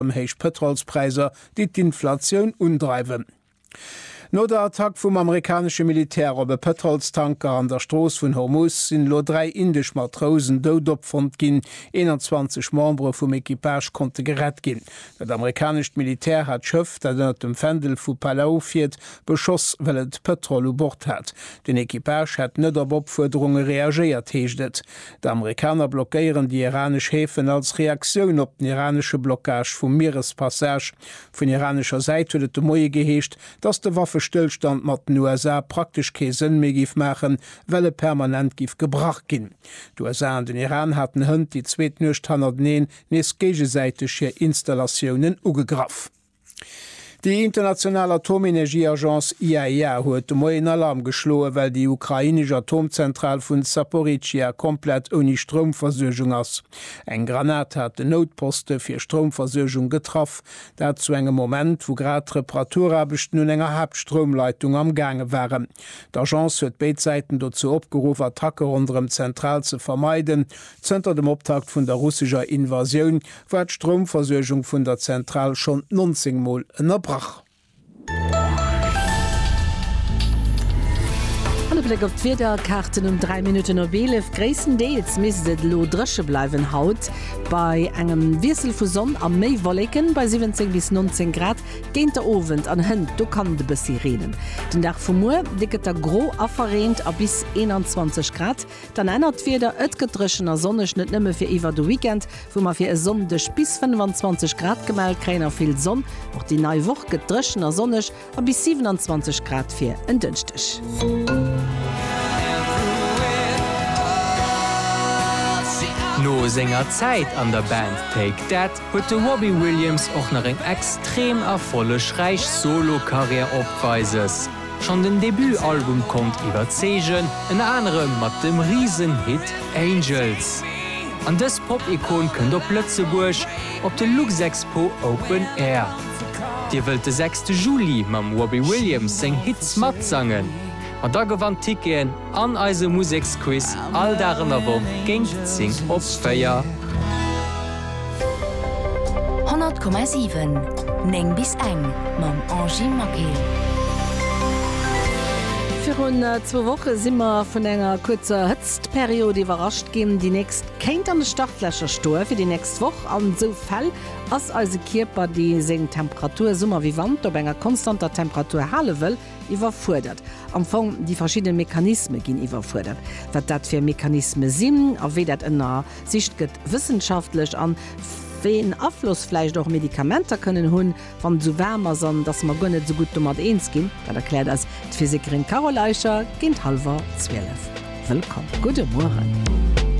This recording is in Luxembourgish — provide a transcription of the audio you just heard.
héich Petrolspreiser, die d'Inflationun undreiwen. No der Attack vum amerikanische Militär op e Petrolstanker an der Stroos vun Hormuz sinn lo 3 indisch Matrosen dood opfund ginn, 21 Membre vum Ekipage konnte gerett ginn. Dat amerikanischt Militär hat schëff, dat ënner dem Fendel vu Palau fiert, beschoss, well et Petrol u Bord hat. Den Ekipage hat net op Opfuerderunge reagiert heeschtet. De Amerikaner blockéieren die iranisch Häfen als Reaktionun op den iranische Blockage vum Meerespassage. Vun iranischer Seite huet de Moie geheescht, dats de Waffestillstand mat den USA praktisch keesën mé gif machen, welle permanent gif gebracht ginn. Die USA an den Iran hatten hënd die 2 nesgegesäitesche Installationen ugegraf. Die internationale Atomenergieagenz IAEA huet de moien Alarm geschloe, weil die ukrainische Atomzentral vun Zaporizhia komplett ohne Stromversorgung ass. Eng Granat hat de Notposte fir Stromversorgung getroffen, dat zu engem Moment, wo grad Reparaturarbechten nun enger Hauptstromleitung am Gange waren. D'Agenz huet Beidseiten dazu opgerufen, Attacke unter dem Zentral zu vermeiden, zunter dem Optakt vun der russischer Invasion, war d' Stromversorgung vun der Zentral schon 19 Mal ënnerbrach. Blick op Twitter-Karten 3 Minuten Nobel gréissendeels misset lo dresche bleiwen haut bei engem Wirsel vu Sonn am Meiwolleken bei 17 bis 19 Grad géint der Ofent an hënd do kann de besi reden. Den Dach vum Moer dicket der gro afferent a bis 21 Grad, dann ënnert wieder et gedreschener Sonnech net nëmme fir iwwer de Weekend, wo man fir e sondech bis 25 Grad gemeldt kräner viel Sonn, och die neii Woch gedreschener Sonnech a bis 27 Grad fir en dënchtech. No senger Zeit an der Band Take That huet de Robbie Williams och nach eng extrem erfollech reich Solokarriere opweises. Schon den Debütalbum kommt iwwerzegen, en anderem mat dem Riesenhit Angels. An des Pop-Ikon kën der Plötzeburg op de Lux Expo Open Air. Dir wëlt de 6. Juli mam Robbie Williams seng Hits mat sangen. Und da gewann Ticken an eise Musiksquiz all darin awo ging zing op Feier. 100,7 Neng bis eng mam Angie Makel. Für rund 2 Wochen sind wir von einer kurzen Hitzperiode überrascht gehen. Die nächste kennt an der Startfläche Stur für die nächste Woche. An so Fall als also Körper, die seine Temperatur Sommer wie Wand, ob einer konstanter Temperatur halten will, überfordert. Am Anfang die verschiedenen Mechanismen gehen überfordert. Was das für Mechanismen sind, auf wie das in der Sicht geht wissenschaftlich an, wen Abfluss vielleicht auch Medikamente können hun van so wärmer sind, dass man gar nicht so gut damit eins gehen. Das erklärt das die Physikerin Caroline Eicher, Kind halber 12. Willkommen. Guten Morgen.